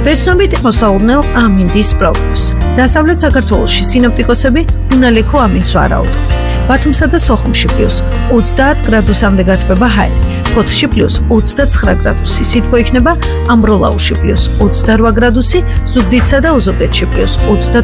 Ვეცნობით მოსაუბრნელ ამინდის პროგნოზს. დასავლეთ საქართველოში სინოპტიკოსები უნალექო ამინს ვარაუდობენ. ბათუმსა და სოხუმში +30 გრადუსამდე გათბება ჰაერი, ფოთში +29 გრადუსი, სითბო იქნება ამბროლაუში +28 გრადუსი, ზუგდიდსა და ოზურგეთში +30